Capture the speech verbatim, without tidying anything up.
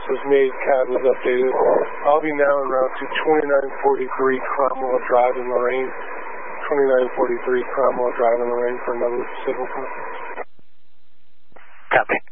was made, C A D was updated. I'll be now en route to twenty-nine forty-three Cromwell Drive in Lorraine. twenty-nine forty-three Cromwell Drive in Lorraine for another civil conference. Copy.